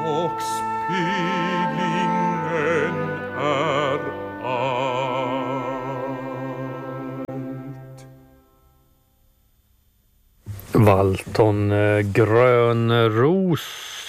och speglingen är allt. Walton Grönros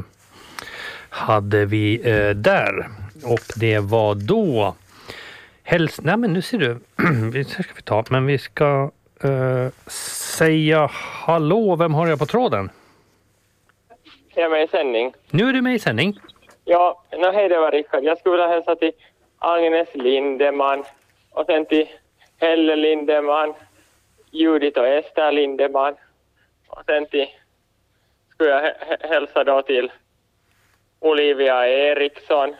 hade vi där. Och det var då nej men nu ser du, det ska vi ta, men vi ska säga hallå, vem har jag på tråden? Jag är med i sändning. Nu är du med i sändning. Ja, hej det var Rickard. Jag skulle vilja hälsa till Agnes Lindeman och sen till Helle Lindeman, Judith och Esther Lindeman och sen till skulle jag hälsa då till Olivia Eriksson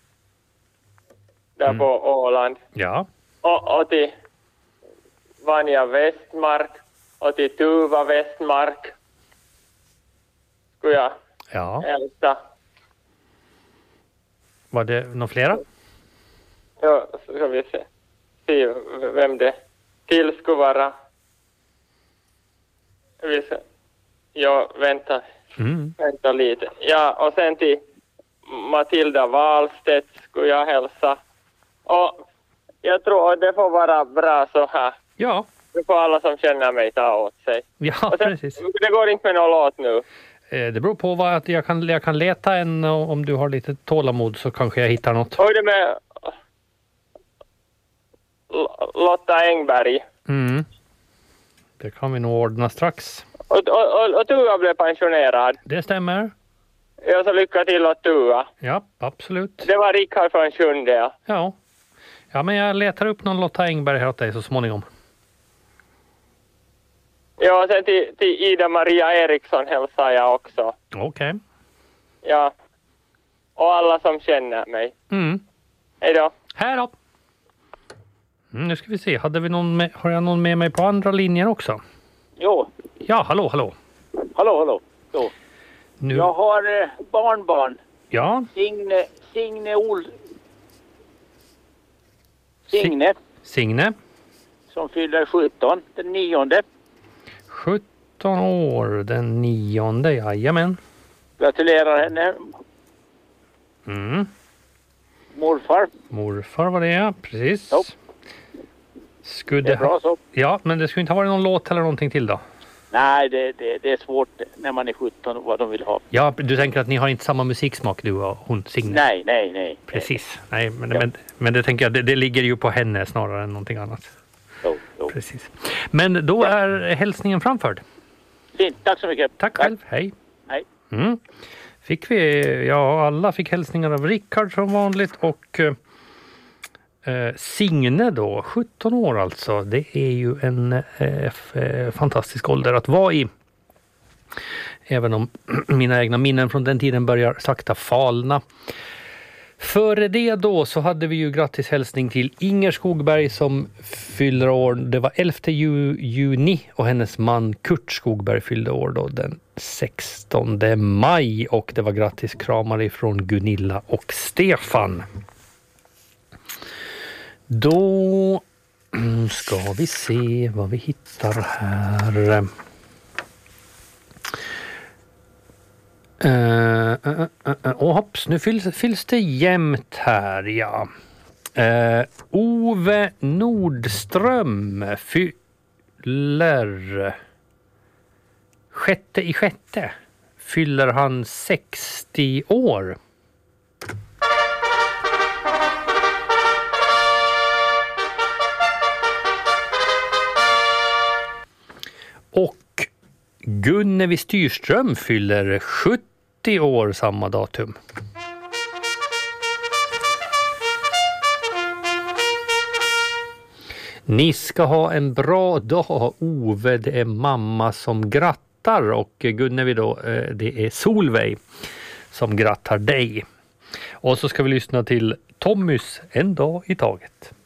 där på Åland. Ja. Och till Vanja Westmark och till Tuva Westmark skulle jag hälsa. Var det några flera? Ja, så ska vi se vem det till skulle vara. Vänta lite. Ja, och sen till Matilda Wahlstedt skulle jag hälsa. Och jag tror att det får vara bra så här. Ja. Det får alla som känner mig ta åt sig. Ja, sen, precis. Det går inte med någon låt nu. Det beror på vad jag kan leta en, och om du har lite tålamod så kanske jag hittar något. Oj, det med Lotta Engberg. Det kan vi nog ordna strax. Och Tua blev pensionerad. Det stämmer. Ja, så lycka till åt Tua. Ja, absolut. Det var Rickard från Sjunde. Ja, men jag letar upp någon Lotta Engberg här åt dig så småningom. Ja, sen till Ida-Maria Eriksson hälsar jag också. Okej. Ja. Och alla som känner mig. Hej då. Hej då. Nu ska vi se. Har jag någon med mig på andra linjen också? Jo. Ja, hallå. Hallå. Jo. Nu. Jag har barnbarn. Ja. Signe. Som fyller 17 den 9:e. 17 år den 9:e, jajamän. Gratulerar henne. Morfar var det, ja. Precis. Jo. Det är bra så. Ja, men det skulle inte ha varit någon låt eller någonting till då? Nej, det är svårt när man är 17 vad de vill ha. Ja, du tänker att ni har inte samma musiksmak du och hon, Signe? Nej. Precis. Nej, men det tänker jag, det ligger ju på henne snarare än någonting annat. Jo. Precis. Men då är hälsningen framförd. Fint, tack så mycket. Tack själv, hej. Hej. Fick vi, alla fick hälsningar av Rickard som vanligt och Signe då, 17 år alltså. Det är ju en fantastisk ålder att vara i. Även om mina egna minnen från den tiden börjar sakta falna. Före det då så hade vi ju grattishälsning till Inger Skogberg som fyller år. Det var 11 juni och hennes man Kurt Skogberg fyllde år då den 16 maj. Och det var grattiskramar ifrån Gunilla och Stefan. Då ska vi se vad vi hittar här. Hopps, nu fylls det jämnt här, ja. Ove Nordström fyller 6/6 fyller han 60 år. Och Gunnevi Styrström fyller 70 år samma datum. Ni ska ha en bra dag, Ove. Det är mamma som grattar och Gunnevi då, det är Solveig som grattar dig. Och så ska vi lyssna till Tommys En dag i taget.